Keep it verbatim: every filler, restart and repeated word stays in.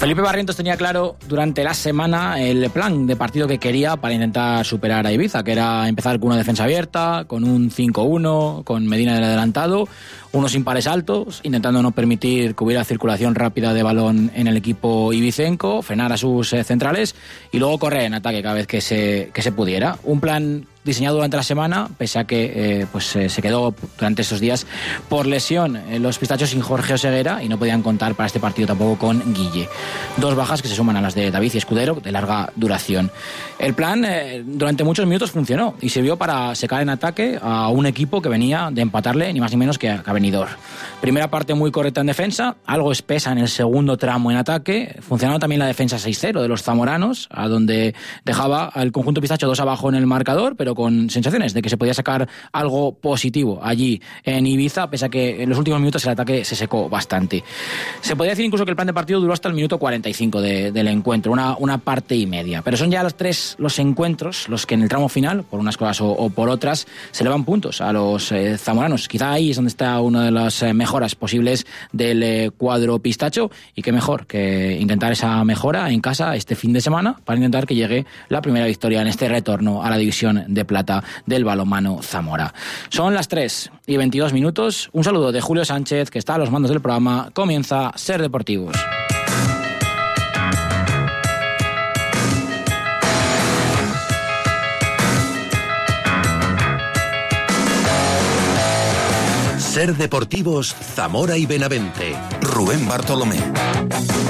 Felipe Barrientos tenía claro durante la semana el plan de partido que quería para intentar superar a Ibiza, que era empezar con una defensa abierta, con un cinco uno, con Medina del adelantado, unos impares altos, intentando no permitir que hubiera circulación rápida de balón en el equipo ibicenco, frenar a sus eh, centrales y luego correr en ataque cada vez que se, que se pudiera. Un plan diseñado durante la semana, pese a que eh, pues eh, se quedó durante esos días por lesión eh, los pistachos sin Jorge Oseguera y no podían contar para este partido tampoco con Guille. Dos bajas que se suman a las de David y Escudero de larga duración. El plan eh, durante muchos minutos funcionó y sirvió para secar en ataque a un equipo que venía de empatarle ni más ni menos que a, que a Benidorm. Primera parte muy correcta en defensa, algo espesa en el segundo tramo en ataque. Funcionaba también la defensa seis cero de los zamoranos, a donde dejaba al conjunto pistacho dos abajo en el marcador, pero con sensaciones de que se podía sacar algo positivo allí en Ibiza, pese a que en los últimos minutos el ataque se secó bastante. Se podría decir incluso que el plan de partido duró hasta el minuto cuarenta y cinco de, del encuentro, una, una parte y media. Pero son ya los tres los encuentros los que en el tramo final, por unas cosas o, o por otras, se le van puntos a los eh, zamoranos. Quizá ahí es donde está una de las eh, mejoras posibles del eh, cuadro pistacho, y qué mejor que intentar esa mejora en casa este fin de semana para intentar que llegue la primera victoria en este retorno a la división de plata del balonmano Zamora. Son las tres y veintidós minutos. Un saludo de Julio Sánchez, que está a los mandos del programa. Comienza Ser Deportivos. Ser Deportivos Zamora y Benavente. Rubén Bartolomé.